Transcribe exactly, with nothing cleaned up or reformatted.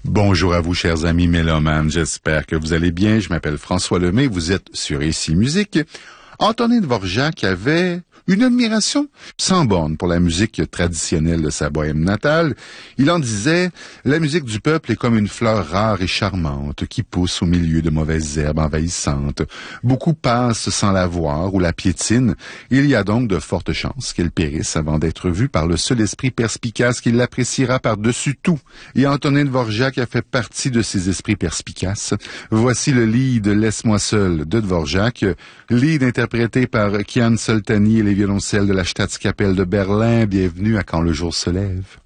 Bonjour à vous, chers amis mélomanes. J'espère que vous allez bien. Je m'appelle François Lemay. Vous êtes sur Ici Musique. Antonin Dvorak avait une admiration sans borne pour la musique traditionnelle de sa bohème natale. Il en disait « La musique du peuple est comme une fleur rare et charmante qui pousse au milieu de mauvaises herbes envahissantes. Beaucoup passent sans la voir ou la piétinent. Il y a donc de fortes chances qu'elle périsse avant d'être vue par le seul esprit perspicace qui l'appréciera par-dessus tout. » Et Antonin Dvorak a fait partie de ces esprits perspicaces. Voici le lead « Laisse-moi seul » de Dvorak, lead interprété par Kian Soltani et les violoncelles de la Staatskapelle de Berlin. Bienvenue à Quand le jour se lève.